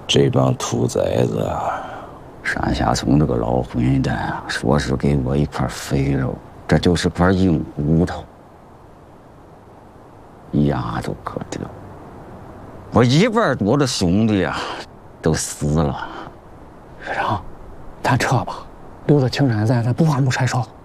这帮兔崽子啊！ 山下从这个老混蛋说是给我一块肥肉，这就是块硬骨头，压都可得。我1半多的兄弟啊，都死了。 学长，咱撤吧，留着青山在，咱不怕木柴烧。